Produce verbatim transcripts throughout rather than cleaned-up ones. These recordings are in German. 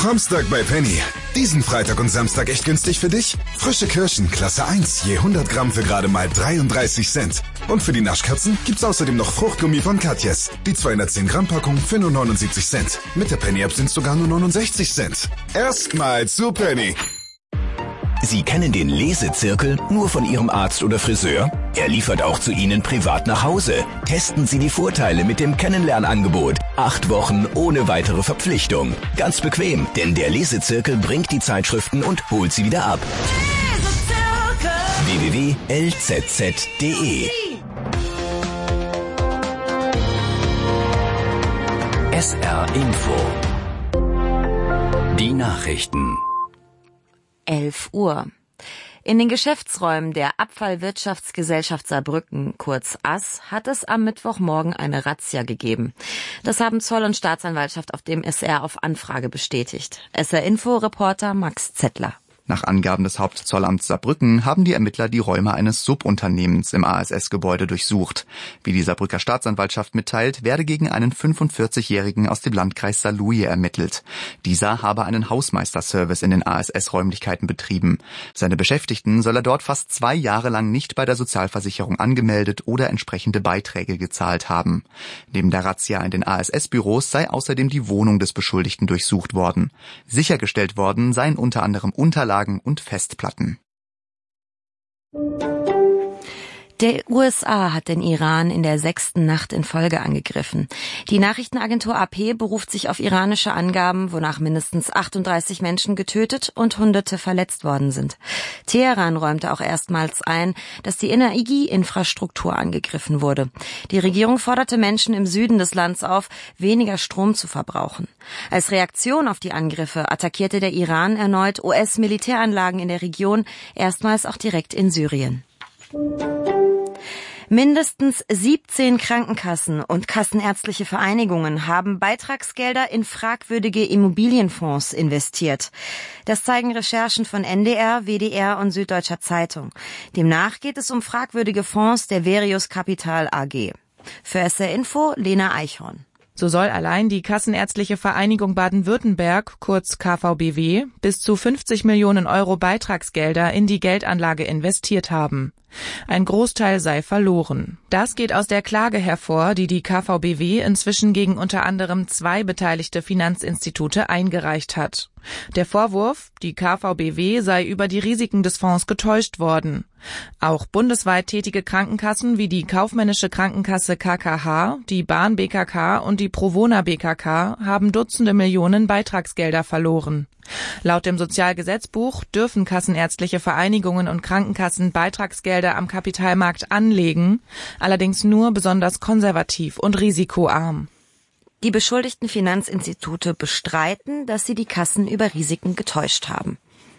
Framstag bei Penny. Diesen Freitag und Samstag echt günstig für dich? Frische Kirschen, Klasse eins, je hundert Gramm für gerade mal dreiunddreißig Cent. Und für die Naschkatzen gibt's außerdem noch Fruchtgummi von Katjes. Die zweihundertzehn Gramm Packung für nur neunundsiebzig Cent. Mit der Penny-App sind's sogar nur neunundsechzig Cent. Erstmal zu Penny. Sie kennen den Lesezirkel nur von Ihrem Arzt oder Friseur? Er liefert auch zu Ihnen privat nach Hause. Testen Sie die Vorteile mit dem Kennenlernangebot. Acht Wochen ohne weitere Verpflichtung. Ganz bequem, denn der Lesezirkel bringt die Zeitschriften und holt sie wieder ab. w w w punkt l z z punkt d e S R Info. Die Nachrichten. elf Uhr. In den Geschäftsräumen der Abfallwirtschaftsgesellschaft Saarbrücken, kurz A S, hat es am Mittwochmorgen eine Razzia gegeben. Das haben Zoll und Staatsanwaltschaft auf dem S R auf Anfrage bestätigt. S R-Info-Reporter Max Zettler. Nach Angaben des Hauptzollamts Saarbrücken haben die Ermittler die Räume eines Subunternehmens im A S S-Gebäude durchsucht. Wie die Saarbrücker Staatsanwaltschaft mitteilt, werde gegen einen fünfundvierzigjährigen aus dem Landkreis Saarlouis ermittelt. Dieser habe einen Hausmeisterservice in den A S S-Räumlichkeiten betrieben. Seine Beschäftigten soll er dort fast zwei Jahre lang nicht bei der Sozialversicherung angemeldet oder entsprechende Beiträge gezahlt haben. Neben der Razzia in den A S S-Büros sei außerdem die Wohnung des Beschuldigten durchsucht worden. Sichergestellt worden seien unter anderem Unterlagen und Festplatten. Der U S A hat den Iran in der sechsten Nacht in Folge angegriffen. Die Nachrichtenagentur A P beruft sich auf iranische Angaben, wonach mindestens achtunddreißig Menschen getötet und Hunderte verletzt worden sind. Teheran räumte auch erstmals ein, dass die Energieinfrastruktur angegriffen wurde. Die Regierung forderte Menschen im Süden des Landes auf, weniger Strom zu verbrauchen. Als Reaktion auf die Angriffe attackierte der Iran erneut U S-Militäranlagen in der Region, erstmals auch direkt in Syrien. Mindestens siebzehn Krankenkassen und kassenärztliche Vereinigungen haben Beitragsgelder in fragwürdige Immobilienfonds investiert. Das zeigen Recherchen von N D R, W D R und Süddeutscher Zeitung. Demnach geht es um fragwürdige Fonds der Verius Capital A G. Für S R Info Lena Eichhorn. So soll allein die Kassenärztliche Vereinigung Baden-Württemberg, kurz K V B W, bis zu fünfzig Millionen Euro Beitragsgelder in die Geldanlage investiert haben. Ein Großteil sei verloren. Das geht aus der Klage hervor, die die K V B W inzwischen gegen unter anderem zwei beteiligte Finanzinstitute eingereicht hat. Der Vorwurf, die K V B W sei über die Risiken des Fonds getäuscht worden. Auch bundesweit tätige Krankenkassen wie die Kaufmännische Krankenkasse K K H, die Bahn B K K und die Provona B K K haben Dutzende Millionen Beitragsgelder verloren. Laut dem Sozialgesetzbuch dürfen kassenärztliche Vereinigungen und Krankenkassen Beitragsgelder am Kapitalmarkt anlegen, allerdings nur besonders konservativ und risikoarm. Die beschuldigten Finanzinstitute bestreiten, dass sie die Kassen über Risiken getäuscht haben.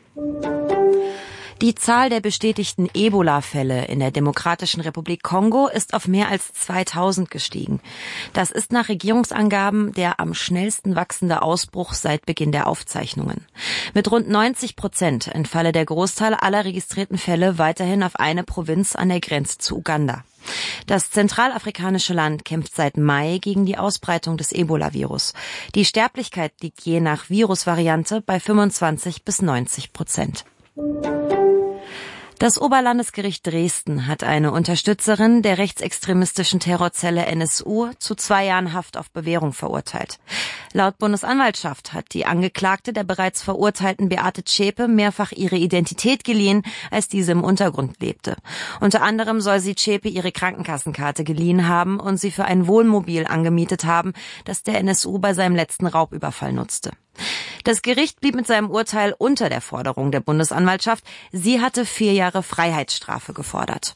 Die Zahl der bestätigten Ebola-Fälle in der Demokratischen Republik Kongo ist auf mehr als zweitausend gestiegen. Das ist nach Regierungsangaben der am schnellsten wachsende Ausbruch seit Beginn der Aufzeichnungen. Mit rund neunzig Prozent entfalle der Großteil aller registrierten Fälle weiterhin auf eine Provinz an der Grenze zu Uganda. Das zentralafrikanische Land kämpft seit Mai gegen die Ausbreitung des Ebola-Virus. Die Sterblichkeit liegt je nach Virusvariante bei fünfundzwanzig bis neunzig Prozent. Das Oberlandesgericht Dresden hat eine Unterstützerin der rechtsextremistischen Terrorzelle N S U zu zwei Jahren Haft auf Bewährung verurteilt. Laut Bundesanwaltschaft hat die Angeklagte der bereits verurteilten Beate Zschäpe mehrfach ihre Identität geliehen, als diese im Untergrund lebte. Unter anderem soll sie Zschäpe ihre Krankenkassenkarte geliehen haben und sie für ein Wohnmobil angemietet haben, das der N S U bei seinem letzten Raubüberfall nutzte. Das Gericht blieb mit seinem Urteil unter der Forderung der Bundesanwaltschaft. Sie hatte vier Jahre Freiheitsstrafe gefordert.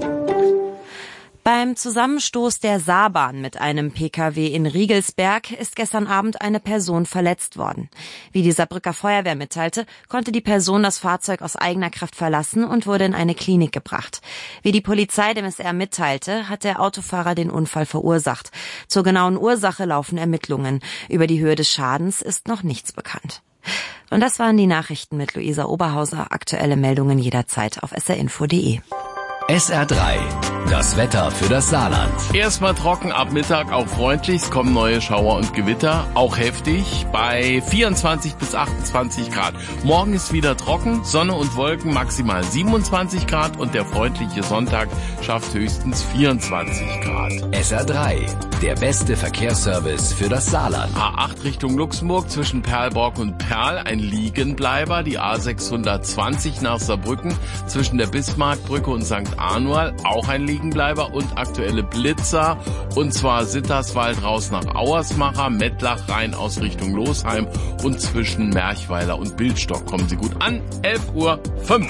Beim Zusammenstoß der Saarbahn mit einem P K W in Riegelsberg ist gestern Abend eine Person verletzt worden. Wie die Saarbrücker Feuerwehr mitteilte, konnte die Person das Fahrzeug aus eigener Kraft verlassen und wurde in eine Klinik gebracht. Wie die Polizei dem S R mitteilte, hat der Autofahrer den Unfall verursacht. Zur genauen Ursache laufen Ermittlungen. Über die Höhe des Schadens ist noch nichts bekannt. Und das waren die Nachrichten mit Luisa Oberhauser. Aktuelle Meldungen jederzeit auf s r info punkt d e. S R drei Das Wetter für das Saarland. Erstmal trocken, ab Mittag auch freundlich. Es kommen neue Schauer und Gewitter, auch heftig, bei vierundzwanzig bis achtundzwanzig Grad. Morgen ist wieder trocken, Sonne und Wolken, maximal siebenundzwanzig Grad und der freundliche Sonntag schafft höchstens vierundzwanzig Grad. S R drei, der beste Verkehrsservice für das Saarland. A acht Richtung Luxemburg zwischen Perlborg und Perl, ein Liegenbleiber. Die A sechshundertzwanzig nach Saarbrücken zwischen der Bismarckbrücke und Sankt Anual, auch ein Liegenbleiber. Und aktuelle Blitzer, und zwar Sitterswald raus nach Auersmacher, Mettlach rein aus Richtung Losheim und zwischen Merchweiler und Bildstock. Kommen Sie gut an, elf Uhr fünf.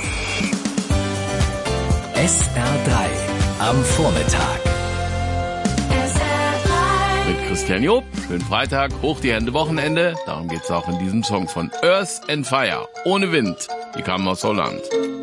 S R drei am Vormittag. Mit Christian Job, schönen Freitag, hoch die Hände, Wochenende. Darum geht's auch in diesem Song von Earth and Fire, ohne Wind. Die kamen aus Holland.